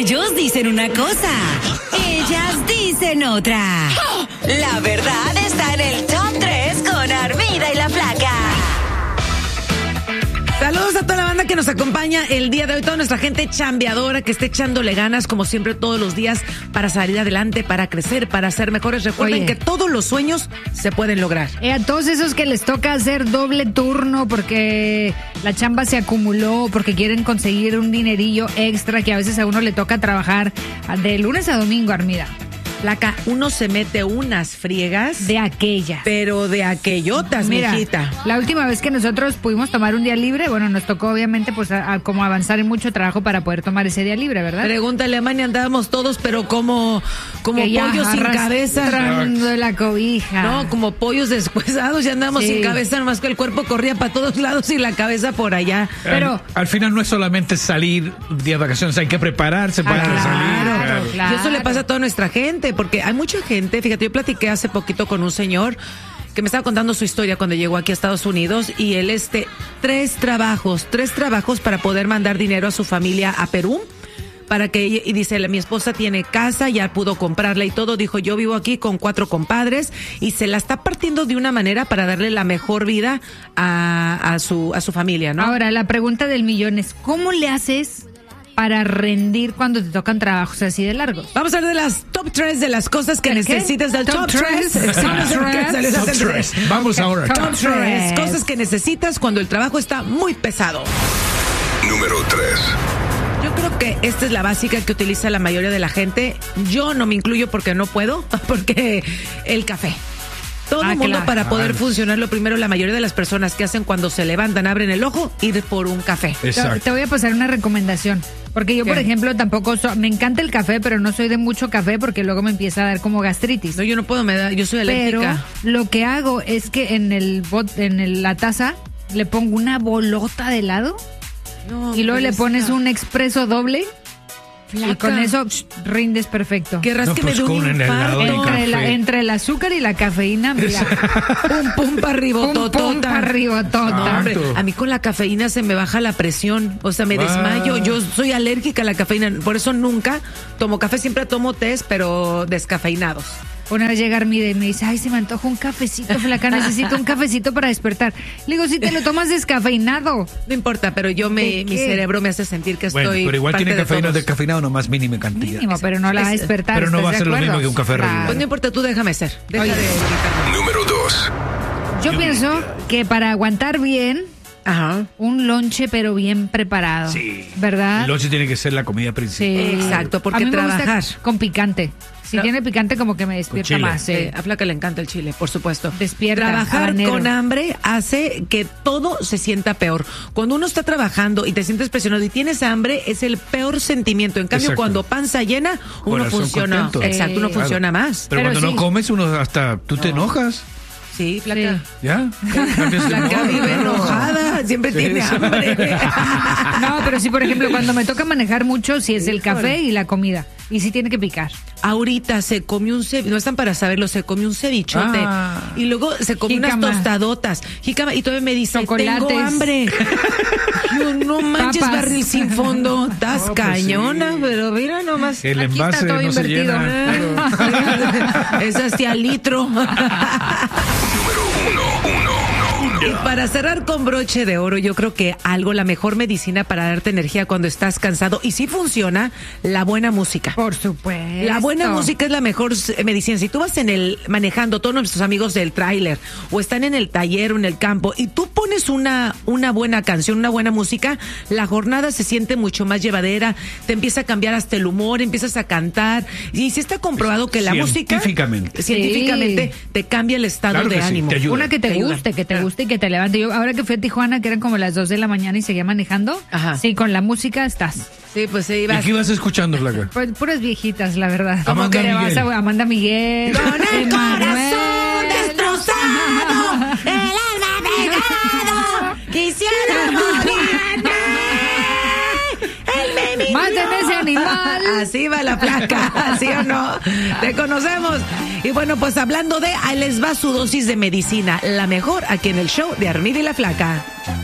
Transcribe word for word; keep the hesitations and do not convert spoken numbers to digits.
Ellos dicen una cosa, ellas dicen otra. La verdad está en el Top tres con Armida y la Flaca. Saludos a toda la banda que nos acompaña el día de hoy, toda nuestra gente chambeadora que esté echándole ganas como siempre todos los días para salir adelante, para crecer, para ser mejores. Recuerden Oye. que todos los sueños se pueden lograr. Eh, a todos esos que les toca hacer doble turno porque la chamba se acumuló, porque quieren conseguir un dinerillo extra que a veces a uno le toca trabajar de lunes a domingo, Armida. Placa, uno se mete unas friegas. De aquella. Pero de aquellotas, Mira, mijita. la última vez que nosotros pudimos tomar un día libre, bueno, nos tocó obviamente pues a, a como avanzar en mucho trabajo para poder tomar ese día libre, ¿verdad? Pregúntale a Manny, andábamos todos, pero como, como Que ya pollos sin cabeza. arrastrando la cobija. No, como pollos descuezados, ya andamos Sí. sin cabeza, nomás que el cuerpo corría para todos lados y la cabeza por allá. Pero- al, al final no es solamente salir día de vacaciones, hay que prepararse para Ah, salir. claro, claro. claro. Y eso le pasa a toda nuestra gente, porque hay mucha gente, fíjate, yo platiqué hace poquito con un señor que me estaba contando su historia cuando llegó aquí a Estados Unidos y él, este, tres trabajos, tres trabajos para poder mandar dinero a su familia a Perú. Para que ella, y dice, mi esposa tiene casa, ya pudo comprarla y todo. Dijo, yo vivo aquí con cuatro compadres y se la está partiendo de una manera para darle la mejor vida a, a su a su familia, ¿no? Ahora, la pregunta del millón es, ¿cómo le haces para rendir cuando te tocan trabajos así de largos? Vamos a hablar de las top tres de las cosas que ¿El qué? necesitas del top Top tres. tres. Top tres. Vamos ahora. Top Top tres. tres. Cosas que necesitas cuando el trabajo está muy pesado. Número tres. Yo creo que esta es la básica que utiliza la mayoría de la gente. Yo no me incluyo porque no puedo, porque el café. Todo Ah, el mundo claro. para poder Claro. funcionar, lo primero, la mayoría de las personas que hacen cuando se levantan, abren el ojo, ir por un café. Te, Exacto. te voy a pasar una recomendación. Porque yo, ¿Qué? por ejemplo, tampoco so- me encanta el café, pero no soy de mucho café porque luego me empieza a dar como gastritis. No, yo no puedo, me da, yo soy Pero alérgica. lo que hago es que en el bot, en el- la taza le pongo una bolota de helado No, y luego le pobrecita. pones un expreso doble y Flaca. con eso psh, rindes perfecto. Querrás No, que pues me dé con un el helado infarto. de Entre, la- café. entre el azúcar y la cafeína, mira. Pum, pum, para arriba, Pum, pum, pa' arriba, tota. Hombre, Exacto. a mí con la cafeína se me baja la presión, o sea, me Ah. desmayo. Yo soy alérgica a la cafeína, por eso nunca tomo café, siempre tomo tés, pero descafeinados. Una vez llega Armida y me dice, ay, se me antoja un cafecito, flaca, necesito un cafecito para despertar. Le digo, si te lo tomas descafeinado. No importa, pero yo me, ¿De mi qué? cerebro me hace sentir que Bueno, estoy pero igual parte tiene de cafeína todos. descafeinado, nomás mínima cantidad. Mínimo, pero no la va a Es- despertar. pero no ¿estás va a de ser lo acuerdo? mismo que un café regular. Pues no importa, tú déjame ser. Deja Oye. de gritarme. Número dos. Yo pienso que para aguantar bien, Ajá. un lonche pero bien preparado. Sí. ¿Verdad? El lonche tiene que ser la comida principal. Sí. Exacto, porque a mí me gusta trabajar. con picante. Si No. tiene picante como que me despierta chile. más. sí. Eh, a Flaca le encanta el chile, por supuesto. Despierta, Trabajar habanero. con hambre hace que todo se sienta peor. Cuando uno está trabajando y te sientes presionado y tienes hambre, es el peor sentimiento. En cambio, Exacto. cuando panza llena, uno Corazón funciona. contento. Exacto, uno Sí. funciona Claro. más. Pero, Pero cuando sí. no comes, uno hasta tú te enojas. Sí, Flaca. ¿Ya? Cambias de Flaca humor. vive enojada, siempre Sí, tiene sí. hambre. No, pero sí, por ejemplo, cuando me toca manejar mucho, sí es el café y la comida. Y sí tiene que picar. Ahorita se comió un ceviche, no están para saberlo, se comió un cevichote Ah. y luego se comió Jícama. unas tostadotas, jícama, y todavía me dice, Chocolates. tengo hambre. Yo, no manches, Papas. barril sin fondo, estás No, pues cañona, sí. pero mira nomás. El Aquí envase está todo no se invertido. llena. Es hasta al litro. Número uno, uno, uno. Y para cerrar con broche de oro, yo creo que algo, la mejor medicina para darte energía cuando estás cansado, y sí funciona, la buena música. Por supuesto. La buena música es la mejor eh, medicina. Si tú vas en el manejando, todos nuestros amigos del tráiler, o están en el taller o en el campo, y tú pones una, una buena canción, una buena música, la jornada se siente mucho más llevadera, te empieza a cambiar hasta el humor, empiezas a cantar. Y sí está comprobado que la música Científicamente. científicamente te cambia el estado Claro que de sí, ánimo. te ayuda. Una que te, Te ayuda. guste, que te guste y que te levante. Yo ahora que fui a Tijuana, que eran como las dos de la mañana y seguía manejando, Ajá. sí, con la música estás. Sí, pues sí, ¿Y vas. qué ibas escuchando, Flaca? Pues puras viejitas, la verdad. Amanda Como que le vas Miguel. a Amanda Miguel. Con el Emanuel. corazón destrozado, el alma pegado, quisiera morirme. El meme. Maten ese animal. Así va la placa, ¿sí o no? Te conocemos. Y bueno, pues hablando de, ahí les va su dosis de medicina, la mejor aquí en el show de Armida y la Flaca.